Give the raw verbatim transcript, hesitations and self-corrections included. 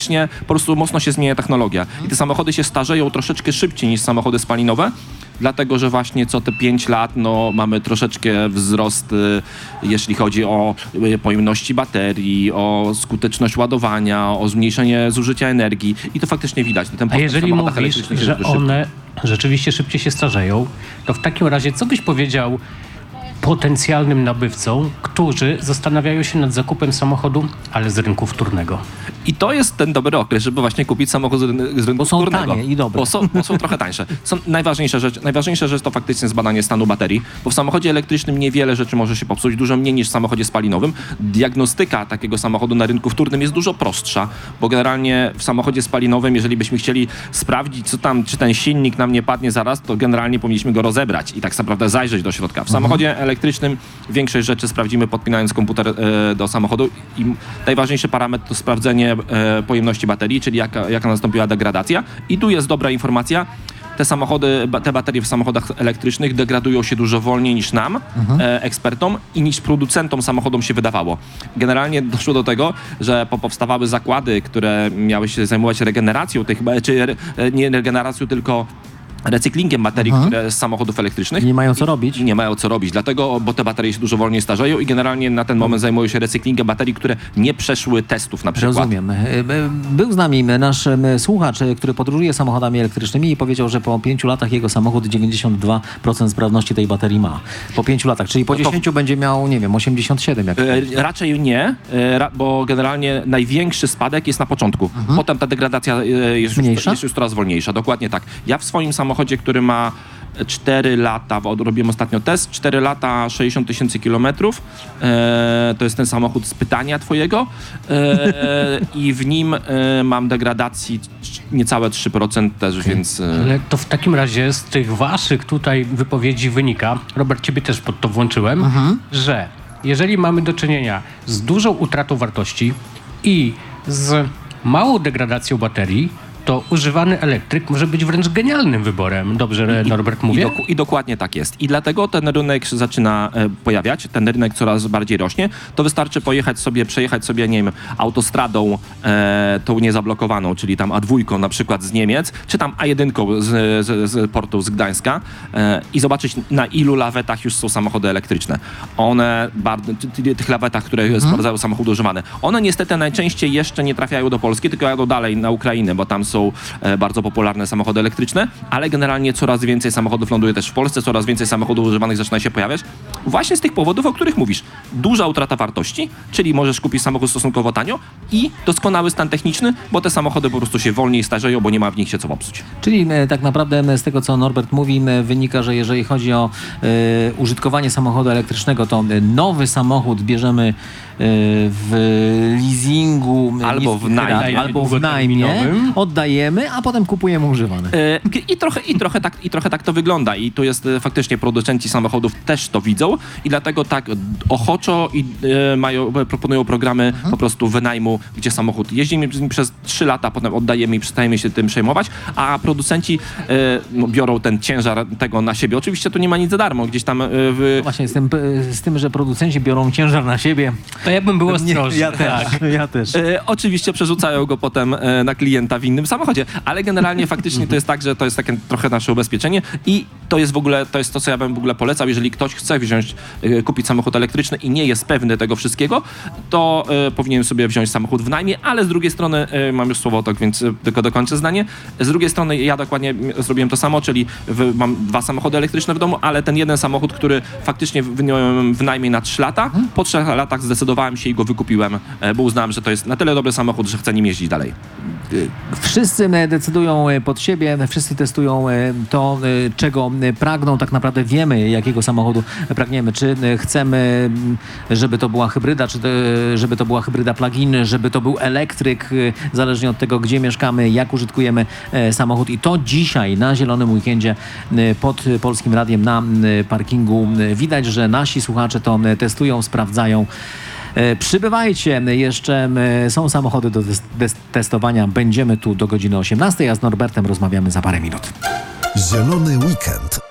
po prostu mocno się zmienia technologia i te samochody się starzeją troszeczkę szybciej niż samochody spalinowe, dlatego że właśnie co te pięć lat no, mamy troszeczkę wzrost, y, jeśli chodzi o y, pojemności baterii, o skuteczność ładowania, o zmniejszenie zużycia energii i to faktycznie widać. Ten A jeżeli mówisz, że one rzeczywiście szybciej się starzeją, to w takim razie co byś powiedział potencjalnym nabywcom, którzy zastanawiają się nad zakupem samochodu, ale z rynku wtórnego? I to jest ten dobry okres, żeby właśnie kupić samochód z, ryn- z rynku Bo są wtórnego. tanie i dobre. Bo są, bo są trochę tańsze. Są najważniejsza rzecz, najważniejsza rzecz to faktycznie zbadanie stanu baterii, bo w samochodzie elektrycznym niewiele rzeczy może się popsuć, dużo mniej niż w samochodzie spalinowym. Diagnostyka takiego samochodu na rynku wtórnym jest dużo prostsza, bo generalnie w samochodzie spalinowym, jeżeli byśmy chcieli sprawdzić, co tam, czy ten silnik nam nie padnie zaraz, to generalnie powinniśmy go rozebrać i tak naprawdę zajrzeć do środka. W Mhm. samochodzie elektrycznym większość rzeczy sprawdzimy podpinając komputer e, do samochodu i najważniejszy parametr to sprawdzenie e, pojemności baterii, czyli jaka, jaka nastąpiła degradacja. I tu jest dobra informacja. Te samochody, ba- te baterie w samochodach elektrycznych degradują się dużo wolniej niż nam, Mhm. e, ekspertom, i niż producentom samochodom się wydawało. Generalnie doszło do tego, że powstawały zakłady, które miały się zajmować regeneracją tych, czy re, nie regeneracją, tylko recyklingiem baterii, Mhm. które z samochodów elektrycznych. I nie mają co robić. I nie mają co robić, dlatego, bo te baterie się dużo wolniej starzeją i generalnie na ten moment zajmują się recyklingiem baterii, które nie przeszły testów na przykład. Rozumiem. E, e, Był z nami nasz em, słuchacz, e, który podróżuje samochodami elektrycznymi i powiedział, że po pięciu latach jego samochód dziewięćdziesiąt dwa procent sprawności tej baterii ma. Po pięciu latach, czyli po No to- dziesięciu będzie miał, nie wiem, osiemdziesiąt siedem. Jak... E, Raczej nie, e, ra, bo generalnie największy spadek jest na początku. Potem ta degradacja e, jest już, Mniejsza? jest już coraz wolniejsza. Dokładnie tak. Ja w swoim samochodzie, który ma cztery lata, bo robiłem ostatnio test, cztery lata, sześćdziesiąt tysięcy kilometrów. E, to jest ten samochód z pytania twojego. E, I w nim e, mam degradacji trz- niecałe trzy procent też, więc... E, Ale to w takim razie z tych waszych tutaj wypowiedzi wynika, Robert, ciebie też pod to włączyłem, że jeżeli mamy do czynienia z dużą utratą wartości i z małą degradacją baterii, to używany elektryk może być wręcz genialnym wyborem. Dobrze, Norbert, mówię? I, doku- I dokładnie tak jest. I dlatego ten rynek się zaczyna e, pojawiać, ten rynek coraz bardziej rośnie. To wystarczy pojechać sobie, przejechać sobie, nie wiem, autostradą e, tą niezablokowaną, czyli tam A dwa na przykład z Niemiec, czy tam A jeden z, z, z portu z Gdańska e, i zobaczyć, na ilu lawetach już są samochody elektryczne. One, bardzo, ty- ty- tych lawetach, które hmm. sprawdzają samochody używane. One niestety najczęściej jeszcze nie trafiają do Polski, tylko jadą dalej na Ukrainę, bo tam są e, bardzo popularne samochody elektryczne, ale generalnie coraz więcej samochodów ląduje też w Polsce, coraz więcej samochodów używanych zaczyna się pojawiać. Właśnie z tych powodów, o których mówisz. Duża utrata wartości, czyli możesz kupić samochód stosunkowo tanio, i doskonały stan techniczny, bo te samochody po prostu się wolniej starzeją, bo nie ma w nich się co popsuć. Czyli e, tak naprawdę m, z tego, co Norbert mówi, m, wynika, że jeżeli chodzi o e, użytkowanie samochodu elektrycznego, to e, nowy samochód bierzemy e, w leasingu, m, Albo niskich w najmie. rat, albo w najmie, Długoterminowym. oddajemy, a potem kupujemy używany. E, I trochę, i, trochę tak, I trochę tak to wygląda i tu jest e, faktycznie producenci samochodów też to widzą i dlatego tak ochoczo i, e, mają, e, proponują programy po prostu wynajmu, gdzie samochód jeździmy z nim przez trzy lata, potem oddajemy i przestajemy się tym przejmować, a producenci e, no, biorą ten ciężar tego na siebie. Oczywiście tu nie ma nic za darmo, gdzieś tam e, w... Właśnie z tym, e, z tym, że producenci biorą ciężar na siebie. To ja bym był ostrożny. ja też, Tak. ja też. E, oczywiście przerzucają go potem e, na klienta w innym samochodzie, ale generalnie faktycznie to jest tak, że to jest takie trochę nasze ubezpieczenie i to jest w ogóle, to jest to, co ja bym w ogóle polecał, jeżeli ktoś chce wziąć, e, kupić samochód elektryczny i nie jest pewny tego wszystkiego, to e, powinien sobie wziąć samochód w najmie, ale z drugiej strony, e, mam już słowotok, więc e, tylko dokończę zdanie, z drugiej strony ja dokładnie m, zrobiłem to samo, czyli w, mam dwa samochody elektryczne w domu, ale ten jeden samochód, który faktycznie wyniosłem w najmie na trzy lata, po trzech latach zdecydowałem się i go wykupiłem, e, bo uznałem, że to jest na tyle dobry samochód, że chcę nim jeździć dalej. Wszyscy e, decydują e, pod siebie, wszyscy testują e, to, e, czego e, pragną. Tak naprawdę wiemy, jakiego samochodu pragniemy. Czy e, chcemy, m, żeby to była hybryda, czy e, żeby to była hybryda plug-in, żeby to był elektryk, e, zależnie od tego, gdzie mieszkamy, jak użytkujemy e, samochód. I to dzisiaj na Zielonym Weekendzie e, pod Polskim Radiem na e, parkingu e, widać, że nasi słuchacze to e, testują, sprawdzają. E, Przybywajcie, jeszcze e, są samochody do tes- des- testowania. Będziemy tu do godziny osiemnastej, a z Norbertem rozmawiamy za parę minut. Zielony Weekend.